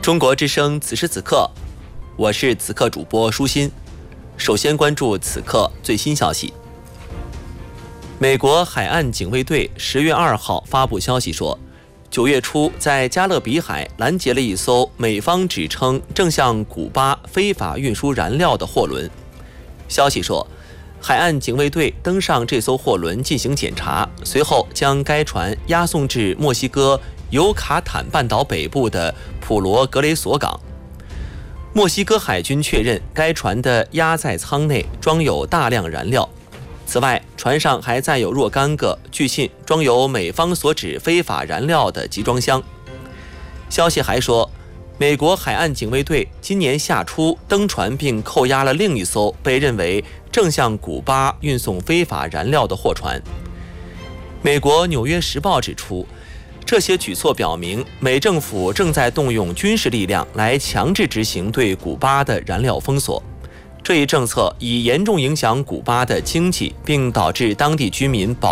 中国之声此时此刻，我是此刻主播舒心。首先关注此刻最新消息。美国海岸警卫队10月2号发布消息说，9月初在加勒比海拦截了一艘美方指称正向古巴非法运输燃料的货轮。消息说，海岸警卫队登上这艘货轮进行检查，随后将该船押送至墨西哥尤卡坦半岛北部的普罗格雷索港。墨西哥海军确认，该船的压载舱内装有大量燃料。此外，船上还载有若干个据信装有美方所指非法燃料的集装箱。消息还说，美国海岸警卫队今年夏初登船并扣押了另一艘被认为正向古巴运送非法燃料的货船。美国《纽约时报》指出，这些举措表明，美政府正在动用军事力量来强制执行对古巴的燃料封锁。这一政策已严重影响古巴的经济，并导致当地居民